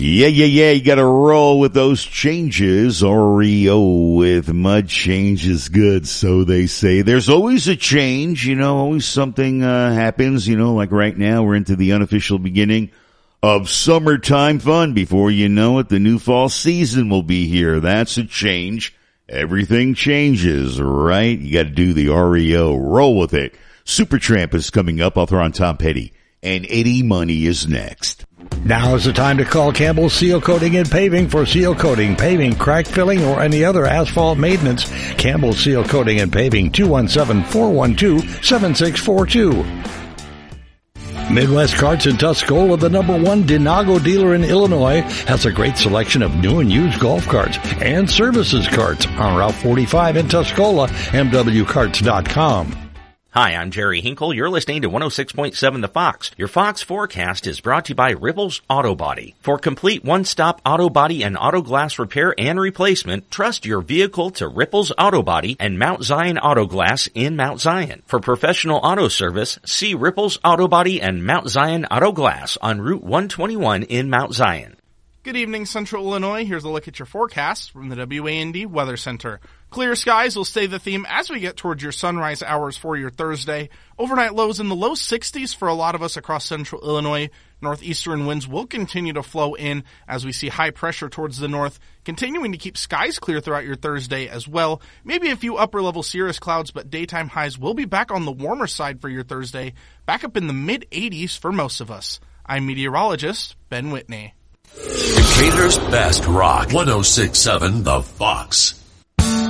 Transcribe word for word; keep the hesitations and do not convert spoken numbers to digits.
Yeah, yeah, yeah, you gotta roll with those changes. Oreo with mud change is good, so they say. There's always a change, you know, always something uh, happens, you know, like right now we're into the unofficial beginning of summertime fun. Before you know it, the new fall season will be here. That's a change. Everything changes, right? You gotta do the Oreo. Roll with it. Supertramp is coming up. I'll throw on Tom Petty. And Eddie Money is next. Now is the time to call Campbell Seal Coating and Paving for seal coating, paving, crack filling, or any other asphalt maintenance. Campbell Seal Coating and Paving, two one seven, four one two, seven six four two. Midwest Carts in Tuscola, the number one Denago dealer in Illinois, has a great selection of new and used golf carts and services carts on Route forty-five in Tuscola, m w carts dot com. Hi, I'm Jerry Hinkle. You're listening to one oh six point seven The Fox. Your Fox forecast is brought to you by Ripples Auto Body. For complete one-stop auto body and auto glass repair and replacement, trust your vehicle to Ripples Auto Body and Mount Zion Auto Glass in Mount Zion. For professional auto service, see Ripples Auto Body and Mount Zion Auto Glass on Route one twenty-one in Mount Zion. Good evening, Central Illinois. Here's a look at your forecast from the W A N D Weather Center. Clear skies will stay the theme as we get towards your sunrise hours for your Thursday. Overnight lows in the low sixties for a lot of us across Central Illinois. Northeastern winds will continue to flow in as we see high pressure towards the north, continuing to keep skies clear throughout your Thursday as well. Maybe a few upper-level cirrus clouds, but daytime highs will be back on the warmer side for your Thursday, back up in the mid eighties for most of us. I'm meteorologist Ben Whitney. Decatur's best rock, one oh six point seven The Fox.